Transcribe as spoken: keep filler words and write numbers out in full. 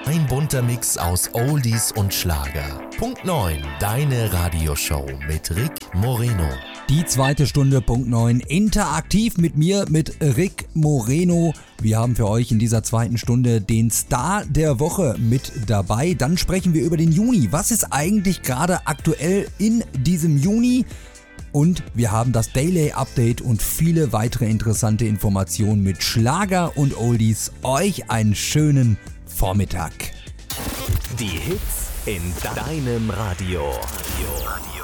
Ein bunter Mix aus Oldies und Schlager. Punkt neun, deine Radioshow mit Rick Moreno. Die zweite Stunde, Punkt neun, interaktiv mit mir, mit Rick Moreno. Wir haben für euch in dieser zweiten Stunde den Star der Woche mit dabei. Dann sprechen wir über den Juni. Was ist eigentlich gerade aktuell in diesem Juni? Und wir haben das Daily Update und viele weitere interessante Informationen mit Schlager und Oldies. Euch einen schönen Vormittag. Die Hits in deinem Radio. Radio.